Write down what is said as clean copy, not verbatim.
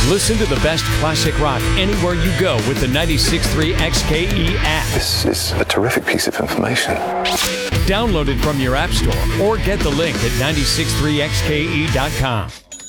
Listen to the best classic rock anywhere you go with the 96.3 XKE app. This is a terrific piece of information. Download it from your app store or get the link at 963xke.com.